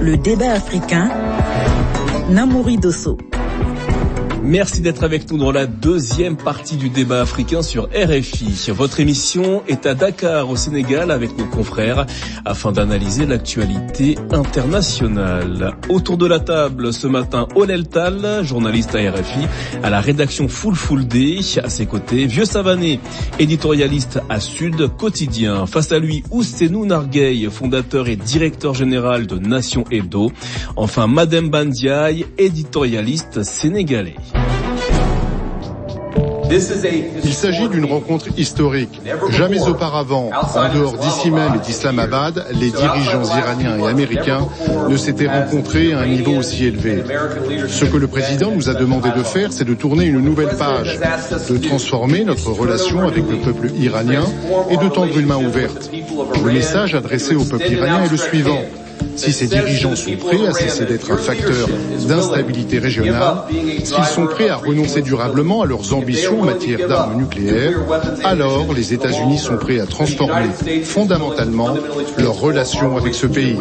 Le débat africain, Namouri Dosso. Merci d'être avec nous dans la deuxième partie du débat africain sur RFI. Votre émission est à Dakar, au Sénégal, avec nos confrères, afin d'analyser l'actualité internationale. Autour de la table, ce matin, Olel Tal, journaliste à RFI, à la rédaction Full Day. À ses côtés, Vieux Savané, éditorialiste à Sud Quotidien. Face à lui, Ousseynou Nargueil, fondateur et directeur général de Nation Hebdo. Enfin, Madem Bandiaï, éditorialiste sénégalais. Il s'agit d'une rencontre historique. Jamais auparavant, en dehors d'ici même et d'Islamabad, les dirigeants iraniens et américains ne s'étaient rencontrés à un niveau aussi élevé. Ce que le président nous a demandé de faire, c'est de tourner une nouvelle page, de transformer notre relation avec le peuple iranien et de tendre une main ouverte. Le message adressé au peuple iranien est le suivant. Si ces dirigeants sont prêts à cesser d'être un facteur d'instabilité régionale, s'ils sont prêts à renoncer durablement à leurs ambitions en matière d'armes nucléaires, alors les États-Unis sont prêts à transformer fondamentalement leurs relations avec ce pays.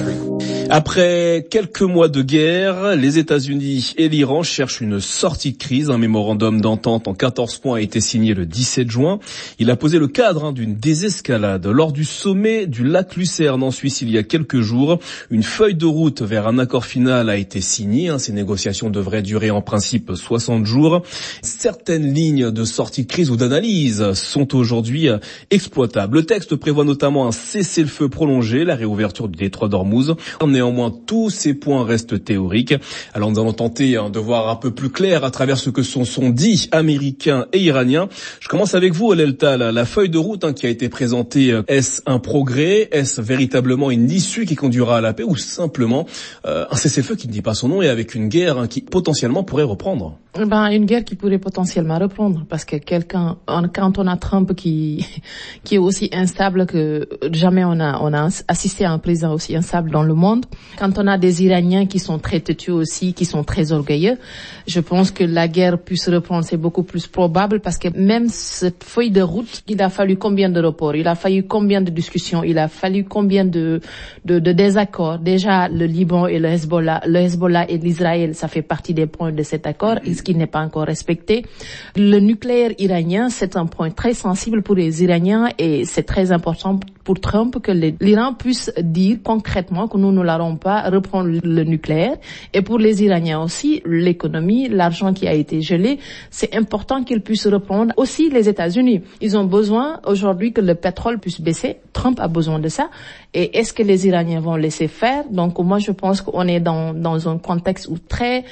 Après quelques mois de guerre, les États-Unis et l'Iran cherchent une sortie de crise. Un mémorandum d'entente en 14 points a été signé le 17 juin. Il a posé le cadre d'une désescalade. Lors du sommet du lac Lucerne en Suisse il y a quelques jours, une feuille de route vers un accord final a été signée. Ces négociations devraient durer en principe 60 jours. Certaines lignes de sortie de crise ou d'analyse sont aujourd'hui exploitables. Le texte prévoit notamment un cessez-le-feu prolongé, la réouverture du détroit d'Ormuz. Néanmoins, tous ces points restent théoriques. Alors nous allons tenter de voir un peu plus clair à travers ce que sont dits Américains et Iraniens. Je commence avec vous, Olel Tal. La feuille de route qui a été présentée, est-ce un progrès? Est-ce véritablement une issue qui conduira à la paix ou simplement un cessez-le-feu qui ne dit pas son nom et avec une guerre qui potentiellement pourrait reprendre? Une guerre qui pourrait potentiellement reprendre parce que quand on a Trump qui est aussi instable que jamais on a assisté à un président aussi instable dans le monde, quand on a des Iraniens qui sont très têtus aussi, qui sont très orgueilleux, je pense que la guerre puisse reprendre, c'est beaucoup plus probable parce que même cette feuille de route, il a fallu combien de reports, il a fallu combien de discussions, il a fallu combien de désaccords. Déjà, le Liban et le Hezbollah et l'Israël, ça fait partie des points de cet accord, ce qui n'est pas encore respecté. Le nucléaire iranien, c'est un point très sensible pour les Iraniens et c'est très important pour Trump que l'Iran puisse dire concrètement que nous n'allons pas reprendre le nucléaire. Et pour les Iraniens aussi, l'économie, l'argent qui a été gelé, c'est important qu'ils puissent reprendre. Aussi les États-Unis, ils ont besoin aujourd'hui que le pétrole puisse baisser. Trump a besoin de ça. Et est-ce que les Iraniens vont laisser faire? Donc moi je pense qu'on est dans un contexte où très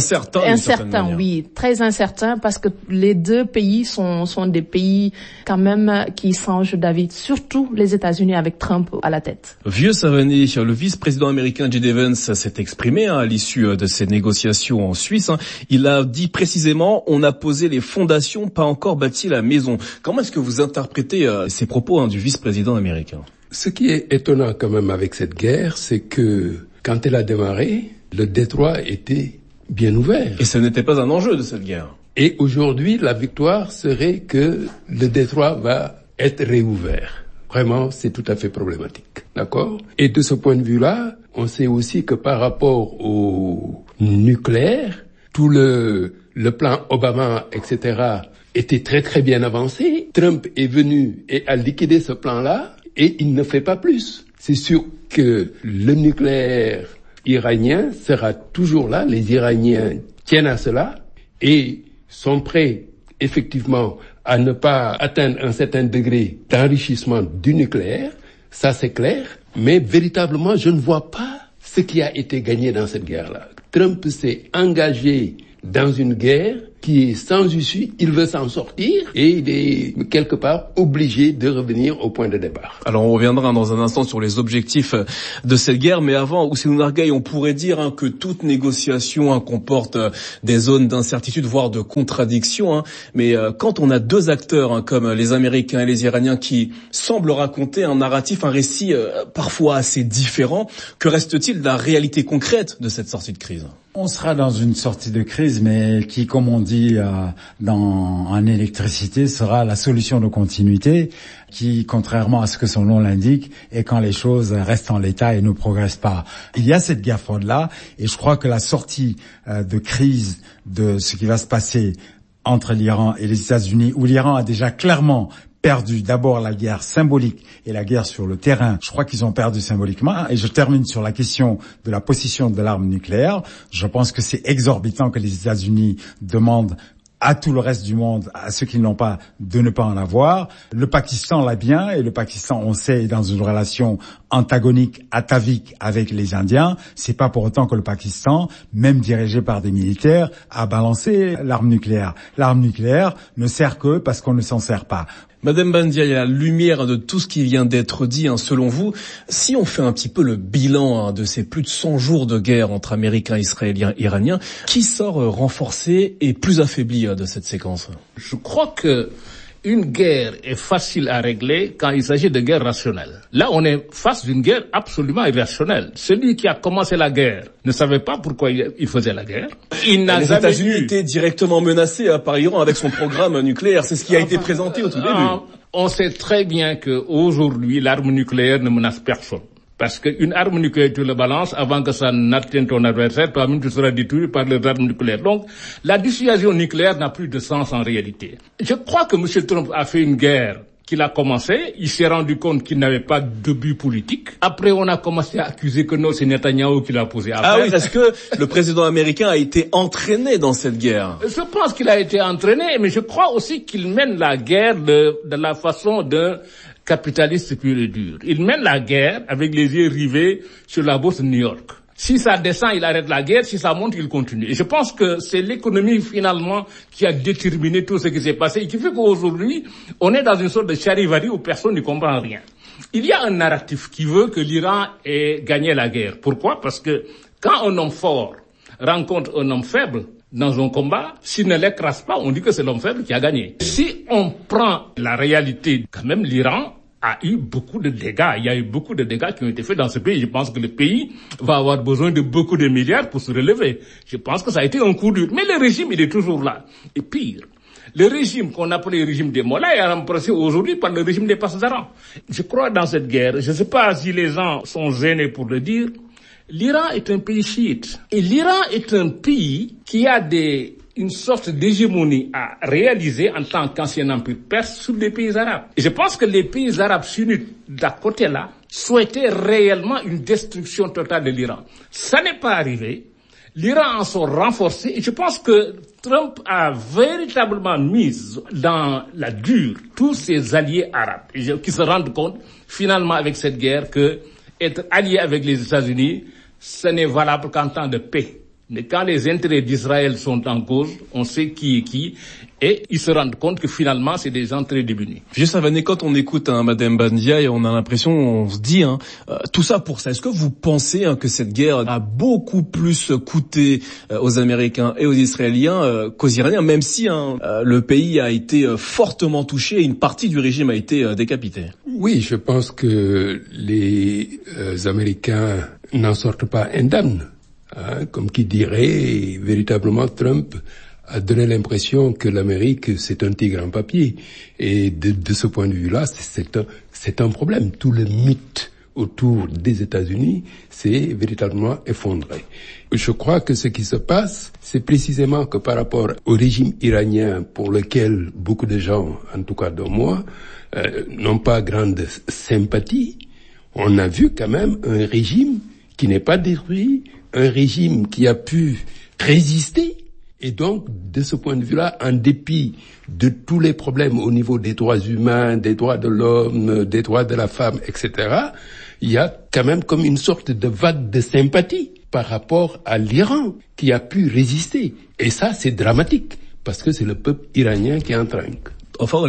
incertain, oui, très incertain parce que les deux pays sont des pays quand même qui changent d'avis, surtout les États-Unis avec Trump à la tête. Vieux Savané, le vice-président américain J.D. Vance s'est exprimé à l'issue de ces négociations en Suisse. Il a dit précisément, on a posé les fondations, pas encore bâti la maison. Comment est-ce que vous interprétez ces propos du vice-président américain? Ce qui est étonnant quand même avec cette guerre, c'est que quand elle a démarré, le détroit était bien ouvert. Et ce n'était pas un enjeu de cette guerre. Et aujourd'hui, la victoire serait que le détroit va être réouvert. Vraiment, c'est tout à fait problématique. D'accord? Et de ce point de vue-là, on sait aussi que par rapport au nucléaire, tout le plan Obama, etc., était très très bien avancé. Trump est venu et a liquidé ce plan-là et il ne fait pas plus. C'est sûr que le nucléaire iranien sera toujours là. Les Iraniens tiennent à cela et sont prêts effectivement à ne pas atteindre un certain degré d'enrichissement du nucléaire, ça c'est clair, mais véritablement je ne vois pas ce qui a été gagné dans cette guerre-là. Trump s'est engagé dans une guerre qui est sans issue, il veut s'en sortir et il est quelque part obligé de revenir au point de départ. Alors on reviendra dans un instant sur les objectifs de cette guerre, mais avant, Ousseynou Nargueil, on pourrait dire que toute négociation comporte des zones d'incertitude, voire de contradiction, mais quand on a deux acteurs comme les Américains et les Iraniens qui semblent raconter un narratif, un récit parfois assez différent, que reste-t-il de la réalité concrète de cette sortie de crise? On sera dans une sortie de crise, mais qui, comme on dit dit en électricité, sera la solution de continuité qui, contrairement à ce que son nom l'indique, est quand les choses restent en l'état et ne progressent pas. Il y a cette guerre froide-là, et je crois que la sortie de crise de ce qui va se passer entre l'Iran et les États-Unis, où l'Iran a déjà clairement perdu d'abord la guerre symbolique et la guerre sur le terrain. Je crois qu'ils ont perdu symboliquement. Et je termine sur la question de la possession de l'arme nucléaire. Je pense que c'est exorbitant que les États-Unis demandent à tout le reste du monde, à ceux qui ne l'ont pas, de ne pas en avoir. Le Pakistan l'a bien, et le Pakistan, on sait, est dans une relation antagonique, atavique avec les Indiens. C'est pas pour autant que le Pakistan, même dirigé par des militaires, a balancé l'arme nucléaire. L'arme nucléaire ne sert que parce qu'on ne s'en sert pas. Madame Bandiaï, à la lumière de tout ce qui vient d'être dit, selon vous, si on fait un petit peu le bilan de ces plus de 100 jours de guerre entre Américains, Israéliens, Iraniens, qui sort renforcé et plus affaibli de cette séquence? Je crois que une guerre est facile à régler quand il s'agit de guerre rationnelle. Là, on est face d'une guerre absolument irrationnelle. Celui qui a commencé la guerre ne savait pas pourquoi il faisait la guerre. Il n'a Les États-Unis étaient directement menacés par Iran avec son programme nucléaire. C'est ce qui a été présenté au tout début. On sait très bien qu'aujourd'hui, l'arme nucléaire ne menace personne. Parce qu'une arme nucléaire, tu le balances, avant que ça n'atteigne ton adversaire, toi-même tu seras détruit par les armes nucléaires. Donc, la dissuasion nucléaire n'a plus de sens en réalité. Je crois que M. Trump a fait une guerre qu'il a commencé, il s'est rendu compte qu'il n'avait pas de but politique. Après, on a commencé à accuser que non, c'est Netanyahou qui l'a posé. Après, ah oui, est-ce que le président américain a été entraîné dans cette guerre? Je pense qu'il a été entraîné, mais je crois aussi qu'il mène la guerre de la façon d'un capitaliste pur et dur. Il mène la guerre avec les yeux rivés sur la bourse de New York. Si ça descend, il arrête la guerre. Si ça monte, il continue. Et je pense que c'est l'économie, finalement, qui a déterminé tout ce qui s'est passé et qui fait qu'aujourd'hui, on est dans une sorte de charivari où personne ne comprend rien. Il y a un narratif qui veut que l'Iran ait gagné la guerre. Pourquoi? Parce que quand un homme fort rencontre un homme faible dans un combat, s'il ne l'écrase pas, on dit que c'est l'homme faible qui a gagné. Si on prend la réalité, quand même, l'Iran a eu beaucoup de dégâts. Il y a eu beaucoup de dégâts qui ont été faits dans ce pays. Je pense que le pays va avoir besoin de beaucoup de milliards pour se relever. Je pense que ça a été un coup dur. Mais le régime, il est toujours là. Et pire, le régime qu'on appelait le régime des Mollahs est remplacé aujourd'hui par le régime des Pasdaran. Je crois dans cette guerre, je ne sais pas si les gens sont gênés pour le dire, l'Iran est un pays chiite. Et l'Iran est un pays qui a une sorte d'hégémonie à réaliser en tant qu'ancien empire perse sur les pays arabes. Et je pense que les pays arabes sunnites d'à côté là souhaitaient réellement une destruction totale de l'Iran. Ça n'est pas arrivé. L'Iran en sont renforcés et je pense que Trump a véritablement mis dans la dure tous ses alliés arabes qui se rendent compte finalement avec cette guerre que être allié avec les États-Unis, ce n'est valable qu'en temps de paix. Mais quand les intérêts d'Israël sont en cause, on sait qui est qui, et ils se rendent compte que finalement, c'est des gens très démunis. Juste Savané, quand on écoute Madame Bandiaï, on a l'impression, on se dit, tout ça pour ça. Est-ce que vous pensez que cette guerre a beaucoup plus coûté aux Américains et aux Israéliens qu'aux Iraniens, même si le pays a été fortement touché et une partie du régime a été décapitée? Oui, je pense que les Américains n'en sortent pas indemnes. Comme qui dirait, véritablement, Trump a donné l'impression que l'Amérique, c'est un tigre en papier. Et de ce point de vue-là, c'est un problème. Tout le mythe autour des États-Unis s'est véritablement effondré. Je crois que ce qui se passe, c'est précisément que par rapport au régime iranien, pour lequel beaucoup de gens, en tout cas dont moi, n'ont pas grande sympathie, on a vu quand même un régime qui n'est pas détruit, un régime qui a pu résister. Et donc, de ce point de vue-là, en dépit de tous les problèmes au niveau des droits humains, des droits de l'homme, des droits de la femme, etc., il y a quand même comme une sorte de vague de sympathie par rapport à l'Iran qui a pu résister. Et ça, c'est dramatique, parce que c'est le peuple iranien qui est en train. Enfin,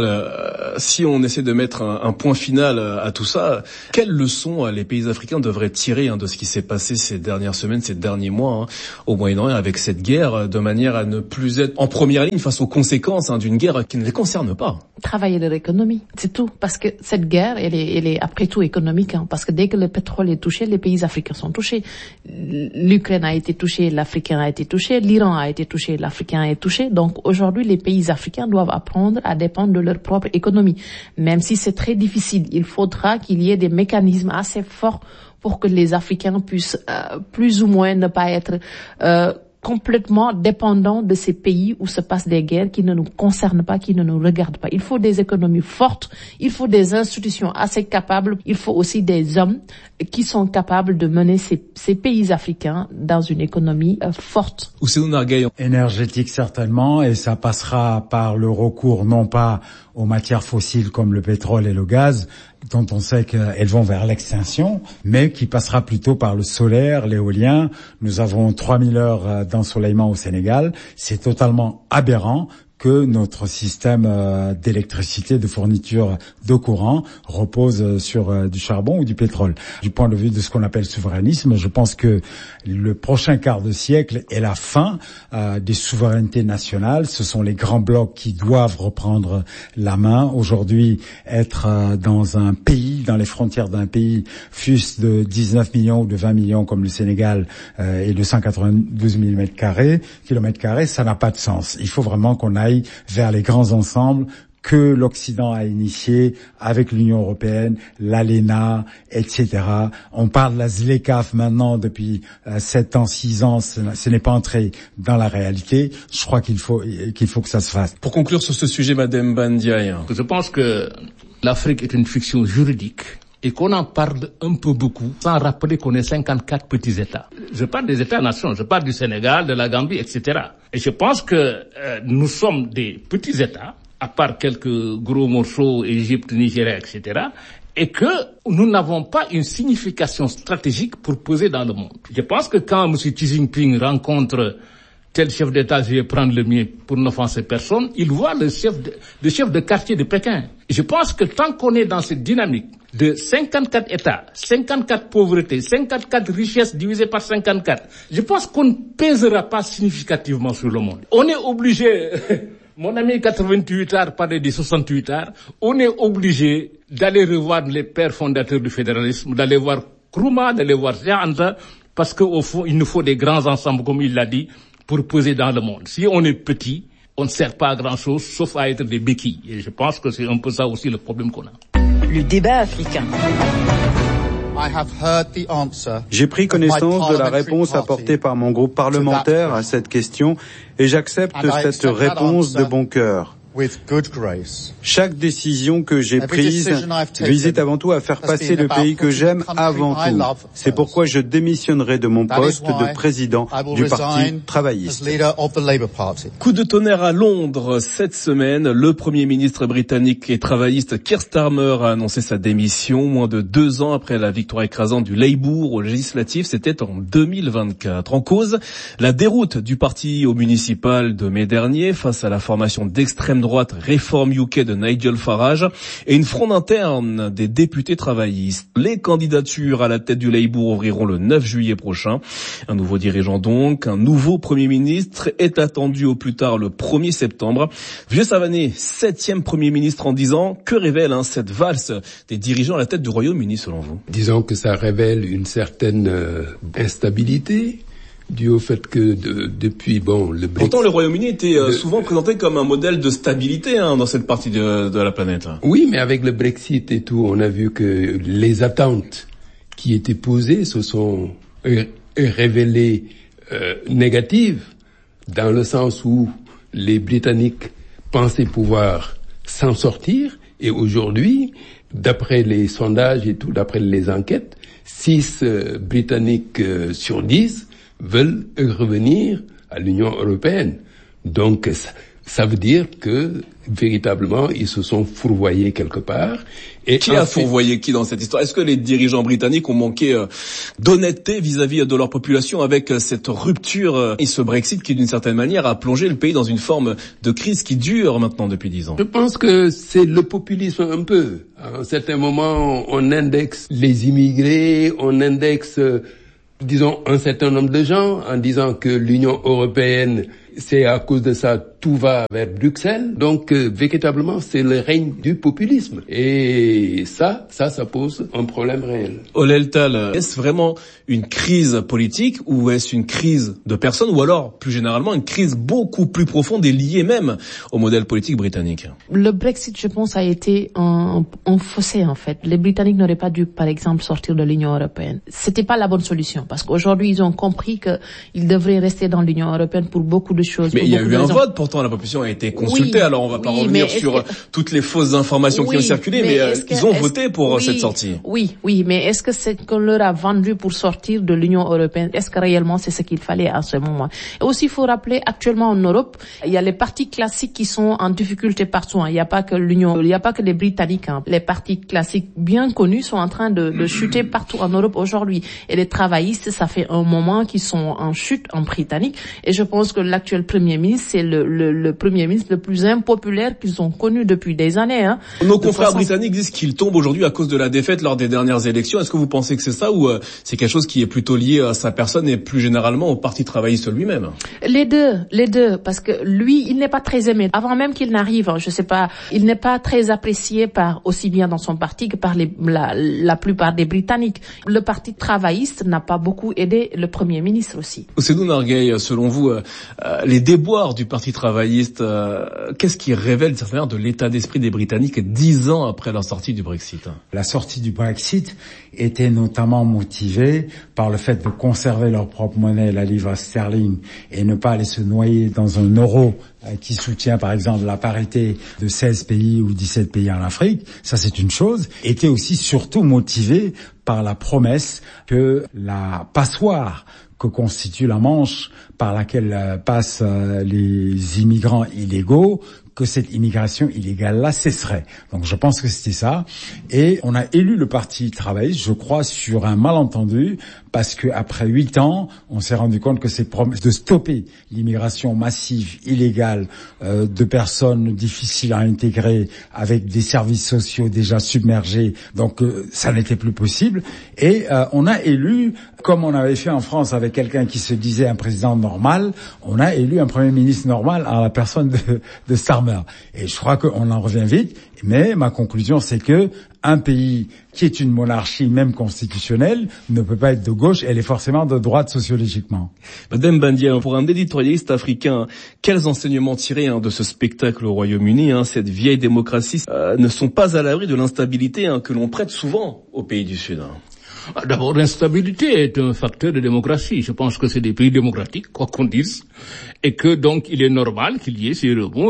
si on essaie de mettre un point final à tout ça, quelles leçons les pays africains devraient tirer de ce qui s'est passé ces dernières semaines, ces derniers mois au Moyen-Orient avec cette guerre, de manière à ne plus être en première ligne face aux conséquences d'une guerre qui ne les concerne pas? Travailler leur économie, c'est tout. Parce que cette guerre, elle est après tout économique. Parce que dès que le pétrole est touché, les pays africains sont touchés. L'Ukraine a été touchée, l'Africain a été touché, l'Iran a été touché, l'Africain a été touché. Donc aujourd'hui, les pays africains doivent apprendre à dépendre de leur propre économie. Même si c'est très difficile, il faudra qu'il y ait des mécanismes assez forts pour que les Africains puissent plus ou moins ne pas être complètement dépendants de ces pays où se passent des guerres qui ne nous concernent pas, qui ne nous regardent pas. Il faut des économies fortes, il faut des institutions assez capables, il faut aussi des hommes qui sont capables de mener ces pays africains dans une économie forte. Ousseynou Nargueil. Énergétique certainement, et ça passera par le recours non pas aux matières fossiles comme le pétrole et le gaz, dont on sait qu'elles vont vers l'extinction, mais qui passera plutôt par le solaire, l'éolien. Nous avons 3000 heures d'ensoleillement au Sénégal. C'est totalement aberrant que notre système d'électricité, de fourniture de courant repose sur du charbon ou du pétrole. Du point de vue de ce qu'on appelle souverainisme, je pense que le prochain quart de siècle est la fin des souverainetés nationales. Ce sont les grands blocs qui doivent reprendre la main. Aujourd'hui, être dans un pays, dans les frontières d'un pays, fût-ce de 19 millions ou de 20 millions comme le Sénégal et de 192 000 kilomètres carrés, ça n'a pas de sens. Il faut vraiment qu'on aille vers les grands ensembles que l'Occident a initiés avec l'Union européenne, l'ALENA, etc. On parle de la ZLECAf maintenant depuis 7 ans, 6 ans, ce n'est pas entré dans la réalité. Je crois qu'il faut que ça se fasse. Pour conclure sur ce sujet, Madame Bandiaï. Je pense que l'Afrique est une fiction juridique et qu'on en parle un peu beaucoup sans rappeler qu'on est 54 petits États. Je parle des États-nations, je parle du Sénégal, de la Gambie, etc. Et je pense que nous sommes des petits États, à part quelques gros morceaux, Égypte, Nigeria, etc., et que nous n'avons pas une signification stratégique pour peser dans le monde. Je pense que quand M. Xi Jinping rencontre tel chef d'État, je vais prendre le mien pour n'offenser personne, il voit le chef de quartier de Pékin. Et je pense que tant qu'on est dans cette dynamique de 54 États, 54 pauvretés, 54 richesses divisées par 54, je pense qu'on ne pèsera pas significativement sur le monde. On est obligé, mon ami 88 art parlait des 68 arts, on est obligé d'aller revoir les pères fondateurs du fédéralisme, d'aller voir Nkrumah, d'aller voir Cheikh Anta, parce qu'au fond, il nous faut des grands ensembles, comme il l'a dit, pour peser dans le monde. Si on est petit, on ne sert pas à grand-chose, sauf à être des béquilles. Et je pense que c'est un peu ça aussi le problème qu'on a. Le débat africain. J'ai pris connaissance de la réponse apportée par mon groupe parlementaire à cette question et j'accepte cette réponse de bon cœur. Chaque décision que j'ai prise visait avant tout à faire passer le pays que j'aime avant tout. C'est pourquoi je démissionnerai de mon poste de président du Parti travailliste. Coup de tonnerre à Londres cette semaine. Le Premier ministre britannique et travailliste Keir Starmer a annoncé sa démission moins de 2 ans après la victoire écrasante du Labour aux législatives. C'était en 2024. En cause, la déroute du parti au municipal de mai dernier face à la formation d'extrême droite Réforme UK de Nigel Farage et une fronde interne des députés travaillistes. Les candidatures à la tête du Labour ouvriront le 9 juillet prochain. Un nouveau dirigeant donc, un nouveau Premier ministre est attendu au plus tard le 1er septembre. Vieux Savané, 7e Premier ministre en 10 ans, que révèle cette valse des dirigeants à la tête du Royaume-Uni selon vous? Disons que ça révèle une certaine instabilité, dû au fait que depuis le Brexit... Pourtant le Royaume-Uni était souvent présenté comme un modèle de stabilité dans cette partie de la planète. Oui, mais avec le Brexit et tout, on a vu que les attentes qui étaient posées se sont révélées négatives, dans le sens où les Britanniques pensaient pouvoir s'en sortir, et aujourd'hui, d'après les sondages et tout, d'après les enquêtes, 6 Britanniques sur 10 veulent revenir à l'Union européenne. Donc, ça veut dire que véritablement ils se sont fourvoyés quelque part. Et qui a fourvoyé qui dans cette histoire? Est-ce que les dirigeants britanniques ont manqué d'honnêteté vis-à-vis de leur population avec cette rupture et ce Brexit qui d'une certaine manière a plongé le pays dans une forme de crise qui dure maintenant depuis 10 ans? Je pense que c'est le populisme un peu. À un certain moment, on indexe les immigrés, on indexe, disons, un certain nombre de gens en disant que l'Union européenne, c'est à cause de ça, tout va vers Bruxelles. Donc, véritablement, c'est le règne du populisme. Et ça pose un problème réel. Olel Tal, est-ce vraiment une crise politique ou est-ce une crise de personnes ou alors, plus généralement, une crise beaucoup plus profonde et liée même au modèle politique britannique? Le Brexit, je pense, a été un fossé, en fait. Les Britanniques n'auraient pas dû, par exemple, sortir de l'Union européenne. C'était pas la bonne solution parce qu'aujourd'hui, ils ont compris qu'ils devraient rester dans l'Union européenne pour beaucoup de choses. Mais il y a eu un vote, pourtant la population a été consultée, alors on va pas revenir sur toutes les fausses informations qui ont circulé, mais ils ont voté pour cette sortie. Oui, mais est-ce que c'est qu'on leur a vendu pour sortir de l'Union européenne? Est-ce que réellement c'est ce qu'il fallait à ce moment? Et aussi, il faut rappeler, actuellement en Europe, il y a les partis classiques qui sont en difficulté partout. Il n'y a pas que l'Union, il n'y a pas que les Britanniques. Les partis classiques bien connus sont en train de chuter partout en Europe aujourd'hui. Et les travaillistes, ça fait un moment qu'ils sont en chute en Britannique. Et je pense que l'actuel Premier ministre, c'est le Premier ministre le plus impopulaire qu'ils ont connu depuis des années. Nos confrères britanniques disent qu'il tombe aujourd'hui à cause de la défaite lors des dernières élections. Est-ce que vous pensez que c'est ça ou c'est quelque chose qui est plutôt lié à sa personne et plus généralement au Parti travailliste lui-même? Les deux, parce que lui, il n'est pas très aimé. Avant même qu'il n'arrive, je sais pas, il n'est pas très apprécié par aussi bien dans son parti que par la plupart des Britanniques. Le Parti travailliste n'a pas beaucoup aidé le Premier ministre aussi. Ousseynou Nargueil, selon vous, les déboires du Parti travailliste, qu'est-ce qui révèle certainement de l'état d'esprit des Britanniques 10 ans après la sortie du Brexit? La sortie du Brexit était notamment motivée par le fait de conserver leur propre monnaie, la livre sterling, et ne pas aller se noyer dans un euro qui soutient par exemple la parité de 16 pays ou 17 pays en Afrique. Ça, c'est une chose. Était aussi surtout motivée par la promesse que la passoire que constitue la Manche par laquelle passent les immigrants illégaux, que cette immigration illégale-là cesserait. Donc je pense que c'était ça. Et on a élu le Parti travailliste, je crois, sur un malentendu, parce que après 8 ans, on s'est rendu compte que ces promesses de stopper l'immigration massive, illégale, de personnes difficiles à intégrer, avec des services sociaux déjà submergés, donc ça n'était plus possible. Et on a élu, comme on avait fait en France avec quelqu'un qui se disait un président normal, on a élu un Premier ministre normal à la personne de Starmer. Et je crois qu'on en revient vite, mais ma conclusion c'est que un pays qui est une monarchie même constitutionnelle ne peut pas être de gauche, elle est forcément de droite sociologiquement. Madame Bandia, pour un éditorialiste africain, quels enseignements tirer de ce spectacle au Royaume-Uni? Cette vieille démocratie ne sont pas à l'abri de l'instabilité que l'on prête souvent aux pays du Sud. D'abord, l'instabilité est un facteur de démocratie. Je pense que c'est des pays démocratiques, quoi qu'on dise, et que donc il est normal qu'il y ait ces rebonds.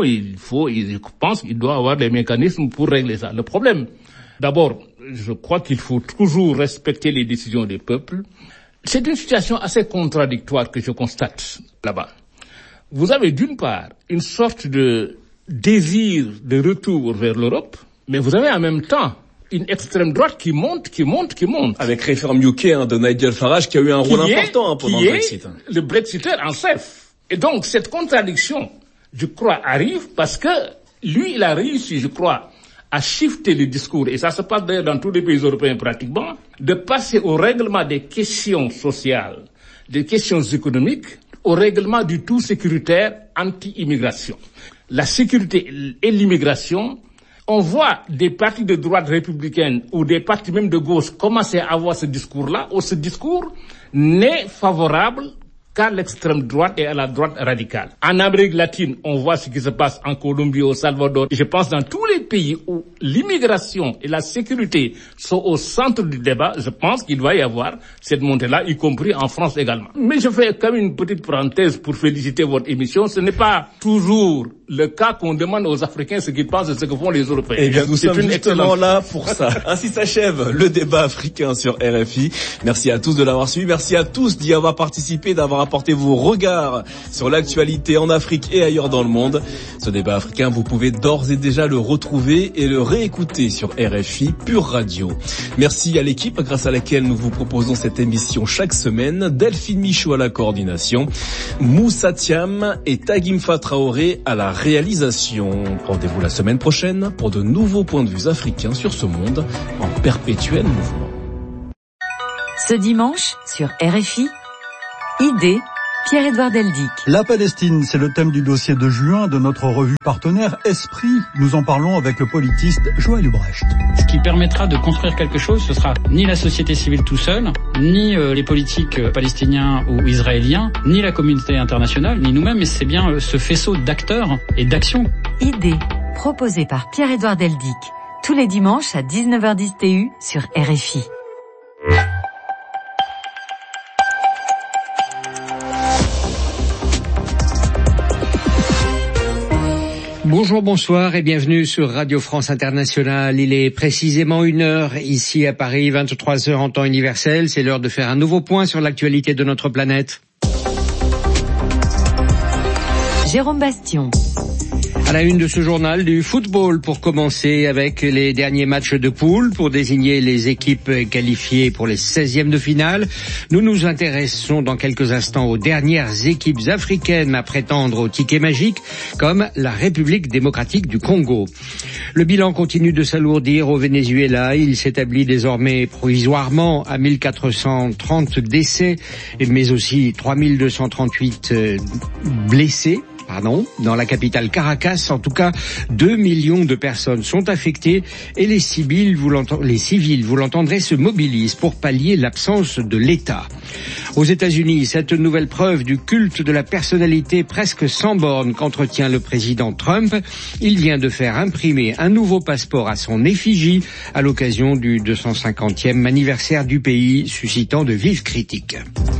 Je pense qu'il doit avoir des mécanismes pour régler ça. Le problème, d'abord, je crois qu'il faut toujours respecter les décisions des peuples. C'est une situation assez contradictoire que je constate là-bas. Vous avez d'une part une sorte de désir de retour vers l'Europe, mais vous avez en même temps une extrême droite qui monte. Avec Reform UK de Nigel Farage qui a eu un rôle important pendant le Brexit. Le Brexiteur en chef. Et donc cette contradiction, je crois, arrive parce que lui, il a réussi, je crois, à shifter le discours, et ça se passe d'ailleurs dans tous les pays européens pratiquement, de passer au règlement des questions sociales, des questions économiques, au règlement du tout sécuritaire anti-immigration. La sécurité et l'immigration, on voit des partis de droite républicaine ou des partis même de gauche commencer à avoir ce discours-là, où ce discours n'est favorable qu'à l'extrême droite et à la droite radicale. En Amérique latine, on voit ce qui se passe en Colombie, au Salvador. Et je pense dans tous les pays où l'immigration et la sécurité sont au centre du débat, je pense qu'il va y avoir cette montée-là, y compris en France également. Mais je fais quand même une petite parenthèse pour féliciter votre émission. Ce n'est pas toujours le cas qu'on demande aux Africains ce qu'ils pensent de ce que font les Européens. Eh bien, nous sommes justement là pour ça. Ainsi s'achève le débat africain sur RFI. Merci à tous de l'avoir suivi. Merci à tous d'y avoir participé, d'avoir apporter vos regards sur l'actualité en Afrique et ailleurs dans le monde. Ce débat africain, vous pouvez d'ores et déjà le retrouver et le réécouter sur RFI Pure Radio. Merci à l'équipe grâce à laquelle nous vous proposons cette émission chaque semaine. Delphine Michaud à la coordination, Moussa Thiam et Tagimfa Traoré à la réalisation. Rendez-vous la semaine prochaine pour de nouveaux points de vue africains sur ce monde en perpétuel mouvement. Ce dimanche, sur RFI, Idée, Pierre-Édouard Deldic. La Palestine, c'est le thème du dossier de juin de notre revue partenaire Esprit. Nous en parlons avec le politiste Joël Ubrecht. Ce qui permettra de construire quelque chose, ce sera ni la société civile tout seul, ni les politiques palestiniens ou israéliens, ni la communauté internationale, ni nous-mêmes, mais c'est bien ce faisceau d'acteurs et d'actions. Idée, proposée par Pierre-Édouard Deldic, tous les dimanches à 19h10 TU sur RFI. Bonjour, bonsoir et bienvenue sur Radio France Internationale. Il est précisément 1h ici à Paris, 23h en temps universel. C'est l'heure de faire un nouveau point sur l'actualité de notre planète. Jérôme Bastion. À la une de ce journal, du football pour commencer avec les derniers matchs de poule pour désigner les équipes qualifiées pour les 16e de finale. Nous nous intéressons dans quelques instants aux dernières équipes africaines à prétendre au ticket magique, comme la République démocratique du Congo. Le bilan continue de s'alourdir au Venezuela. Il s'établit désormais provisoirement à 1430 décès, mais aussi 3238 blessés. Dans la capitale Caracas, en tout cas, 2 millions de personnes sont affectées et les civils, vous l'entendrez, se mobilisent pour pallier l'absence de l'État. Aux États-Unis, cette nouvelle preuve du culte de la personnalité presque sans borne qu'entretient le président Trump, il vient de faire imprimer un nouveau passeport à son effigie à l'occasion du 250e anniversaire du pays, suscitant de vives critiques.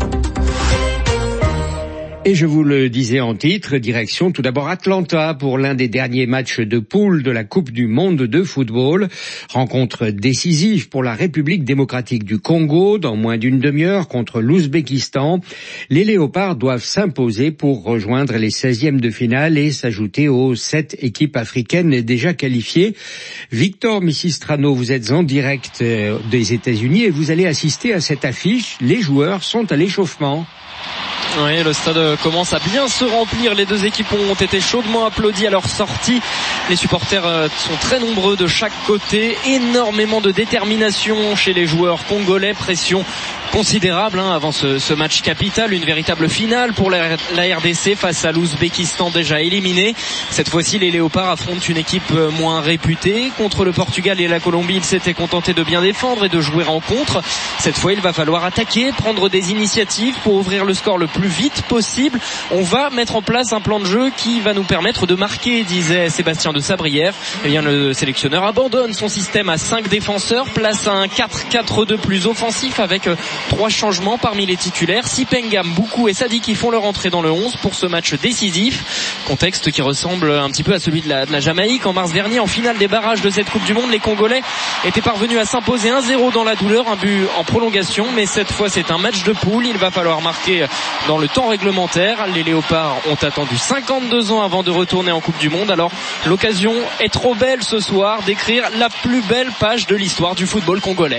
Et je vous le disais en titre, direction tout d'abord Atlanta pour l'un des derniers matchs de poule de la Coupe du Monde de football. Rencontre décisive pour la République démocratique du Congo dans moins d'une demi-heure contre l'Ouzbékistan. Les Léopards doivent s'imposer pour rejoindre les 16e de finale et s'ajouter aux 7 équipes africaines déjà qualifiées. Victor Missistrano, vous êtes en direct des États-Unis et vous allez assister à cette affiche. Les joueurs sont à l'échauffement. Oui, le stade commence à bien se remplir. Les deux équipes ont été chaudement applaudies à leur sortie. Les supporters sont très nombreux de chaque côté. Énormément de détermination chez les joueurs congolais. Pression considérable avant ce match capital. Une véritable finale pour la RDC face à l'Ouzbékistan déjà éliminé. Cette fois-ci, les Léopards affrontent une équipe moins réputée. Contre le Portugal et la Colombie, ils s'étaient contentés de bien défendre et de jouer en contre. Cette fois, il va falloir attaquer, prendre des initiatives pour ouvrir le score le plus vite possible. On va mettre en place un plan de jeu qui va nous permettre de marquer, disait Sébastien de Sabrière. Eh bien, le sélectionneur abandonne son système à 5 défenseurs, place un 4-4-2 plus offensif avec 3 changements parmi les titulaires. Sipengam, Boukou et Sadi qui font leur entrée dans le 11 pour ce match décisif. Contexte qui ressemble un petit peu à celui de la Jamaïque. En mars dernier, en finale des barrages de cette Coupe du Monde, les Congolais étaient parvenus à s'imposer 1-0 dans la douleur, un but en prolongation. Mais cette fois, c'est un match de poule. Il va falloir marquer dans le temps réglementaire. Les Léopards ont attendu 52 ans avant de retourner en Coupe du Monde. Alors, l'occasion est trop belle ce soir d'écrire la plus belle page de l'histoire du football congolais.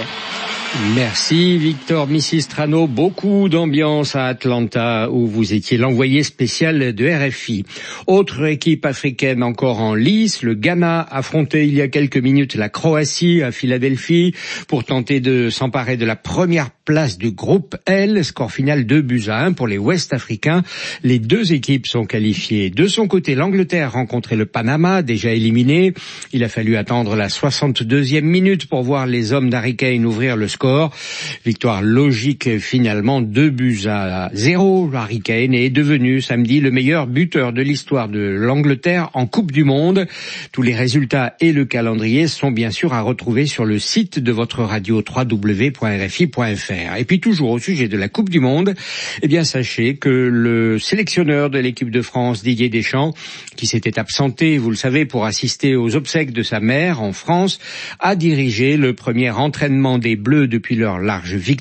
Merci Victor Missistrano. Beaucoup d'ambiance à Atlanta où vous étiez l'envoyé spécial de RFI. Autre équipe africaine encore en lice, le Ghana affrontait il y a quelques minutes la Croatie à Philadelphie pour tenter de s'emparer de la première place du groupe L. Score final 2-1 pour les Ouest-Africains. Les deux équipes sont qualifiées. De son côté, l'Angleterre rencontrait le Panama, déjà éliminé. Il a fallu attendre la 62e minute pour voir les hommes d'Harry Kane ouvrir le score. Victoire logique finalement, 2-0. Harry Kane est devenu samedi le meilleur buteur de l'histoire de l'Angleterre en Coupe du Monde. Tous les résultats et le calendrier sont bien sûr à retrouver sur le site de votre radio www.rfi.fr. Et puis toujours au sujet de la Coupe du Monde, eh bien sachez que le sélectionneur de l'équipe de France, Didier Deschamps, qui s'était absenté, vous le savez, pour assister aux obsèques de sa mère en France, a dirigé le premier entraînement des Bleus depuis leur large victoire